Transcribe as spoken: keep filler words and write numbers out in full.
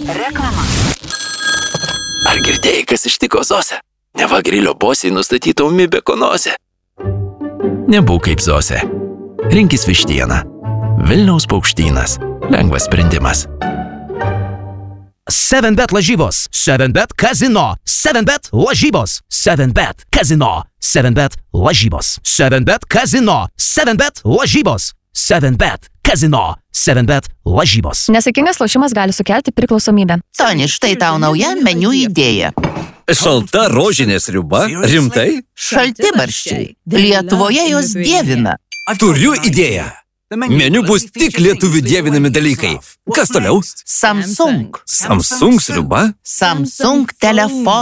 Reklama. Ar girdėjai, kas ištiko Zosę? Neva grilio bosei nustatyta ūmi bekonozė. Nebūk kaip Zosė. Rinkis vištieną. Vilniaus paukštynas. Lengvas sprendimas. seven bet lažybos. seven bet kazino. seven bet lažybos. seven bet kazino. seven bet lažybos. seven bet kazino. seven bet lažybos. seven bet kazino. seven bet lažybos. Nesaikingas lošimas gali sukelti priklausomybę. Soni, štai tau nauja meniu idėja. Šalta rožinė sriuba? Rimtai? Šaltibarščiai. Lietuvoje jos dievina. Turiu idėją. Meniu bus tik lietuvių dievinami dalykai. Kas toliau? Samsung. Samsung sriuba? Samsung telefonas.